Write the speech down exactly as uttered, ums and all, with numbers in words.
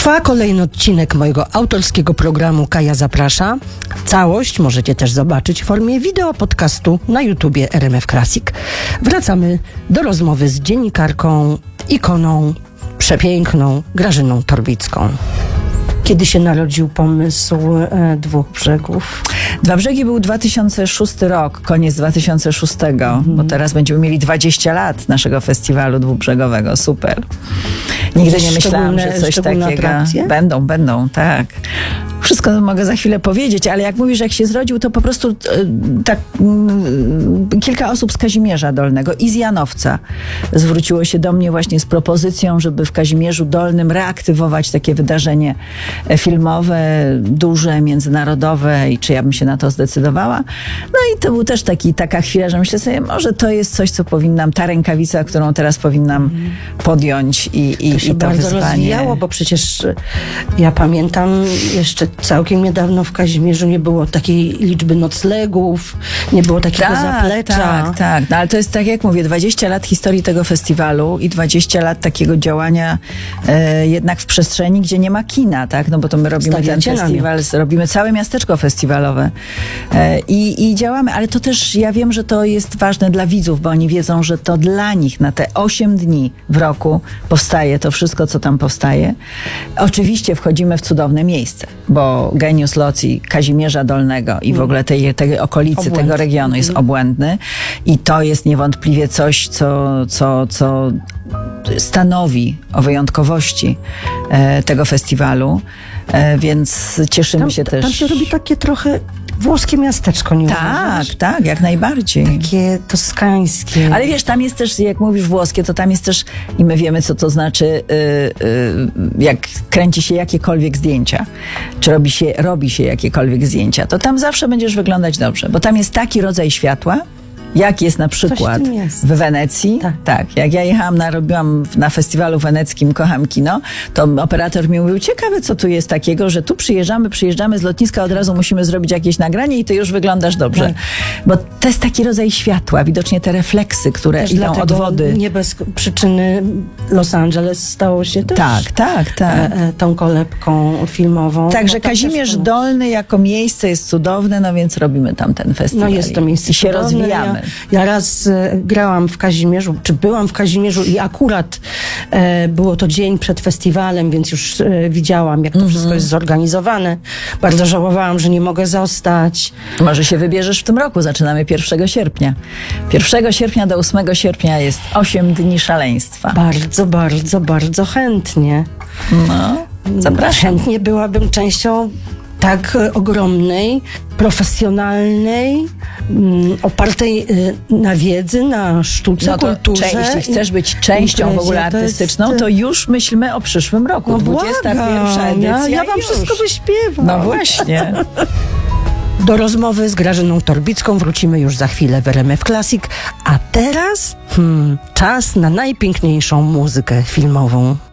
Trwa kolejny odcinek mojego autorskiego programu Kaja Zaprasza. Całość możecie też zobaczyć w formie wideo podcastu na YouTubie R M F Classic. Wracamy do rozmowy z dziennikarką, ikoną, przepiękną Grażyną Torbicką. Kiedy się narodził pomysł e, Dwóch Brzegów? Dwa Brzegi był dwa tysiące szósty rok, koniec dwa tysiące szóstego, mhm. bo teraz będziemy mieli dwadzieścia lat naszego festiwalu dwubrzegowego. Super. Nigdy nie myślałam, że coś takiego... Atrakcje? Będą, będą, tak. Wszystko mogę za chwilę powiedzieć, ale jak mówisz, jak się zrodził, to po prostu tak kilka osób z Kazimierza Dolnego i z Janowca zwróciło się do mnie właśnie z propozycją, żeby w Kazimierzu Dolnym reaktywować takie wydarzenie filmowe, duże, międzynarodowe i czy ja bym się na to zdecydowała. No i to był też taki, taka chwila, że myślę sobie, może to jest coś, co powinnam, ta rękawica, którą teraz powinnam podjąć i, i to się i to bardzo wyzwanie. rozwijało, bo przecież ja pamiętam jeszcze całkiem niedawno w Kazimierzu nie było takiej liczby noclegów, nie było takiego tak, zaplecza. Tak, tak. No ale to jest tak jak mówię, dwadzieścia lat historii tego festiwalu i dwadzieścia lat takiego działania e, jednak w przestrzeni, gdzie nie ma kina, tak? No bo to my robimy Stawiacie ten festiwal, robimy całe miasteczko festiwalowe e, i, i działamy, ale to też ja wiem, że to jest ważne dla widzów, bo oni wiedzą, że to dla nich na te osiem dni w roku powstaje to wszystko, co tam powstaje. Oczywiście wchodzimy w cudowne miejsce, bo geniusz loci Kazimierza Dolnego i w ogóle tej, tej okolicy, Obłędny. tego regionu jest obłędny i to jest niewątpliwie coś, co, co, co stanowi o wyjątkowości e, tego festiwalu, e, więc cieszymy Tam, się też. tam się robi takie trochę włoskie miasteczko, nie Tak, uważasz? tak, jak najbardziej. Takie toskańskie. Ale wiesz, tam jest też, jak mówisz włoskie, to tam jest też, i my wiemy, co to znaczy, yy, yy, jak kręci się jakiekolwiek zdjęcia, czy robi się, robi się jakiekolwiek zdjęcia, to tam zawsze będziesz wyglądać dobrze, bo tam jest taki rodzaj światła, jak jest na przykład jest. w Wenecji. Tak. tak. Jak ja jechałam, na, robiłam na festiwalu weneckim Kocham Kino, to operator mi mówił, ciekawe co tu jest takiego, że tu przyjeżdżamy, przyjeżdżamy z lotniska, od razu musimy zrobić jakieś nagranie i ty już wyglądasz dobrze. Tak. Bo to jest taki rodzaj światła, widocznie te refleksy, które Też idą od dlatego wody. nie bez przyczyny Los Angeles stało się też Tak, tak, tak. e, e, tą kolebką filmową. Także Bo tam Kazimierz też- Dolny jako miejsce jest cudowne, no więc robimy tam ten No festiwal. jest to miejsce I się cudowne. rozwijamy. Ja, ja raz e, grałam w Kazimierzu, czy byłam w Kazimierzu i akurat e, było to dzień przed festiwalem, więc już e, widziałam, jak to Mhm. wszystko jest zorganizowane. Bardzo żałowałam, że nie mogę zostać. Może się wybierzesz w tym roku, zaczynamy pierwszego sierpnia. pierwszego sierpnia do ósmego sierpnia jest osiem dni szaleństwa. Bardzo, bardzo, bardzo chętnie. No, zapraszam. Chętnie byłabym częścią tak e, ogromnej, profesjonalnej, mm, opartej e, na wiedzy, na sztuce, No to kulturze. cze- jeśli chcesz być częścią w ogóle imprezie, to jest- artystyczną, to już myślmy o przyszłym roku. No dwudziesta pierwsza błagam, edycja. ja, ja wam już. wszystko wyśpiewam. No właśnie. Do rozmowy z Grażyną Torbicką wrócimy już za chwilę w R M F Classic, a teraz hmm, czas na najpiękniejszą muzykę filmową.